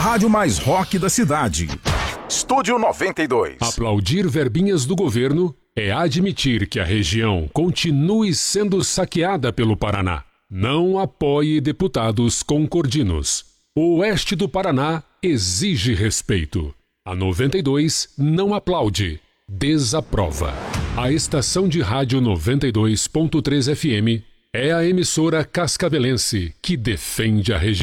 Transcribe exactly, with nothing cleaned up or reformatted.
rádio mais rock da cidade. Estúdio noventa e dois. Aplaudir verbinhas do governo é admitir que a região continue sendo saqueada pelo Paraná. Não apoie deputados concordinos. O oeste do Paraná exige respeito. A noventa e dois não aplaude, desaprova. A estação de rádio noventa e dois ponto três F M é a emissora cascavelense que defende a região.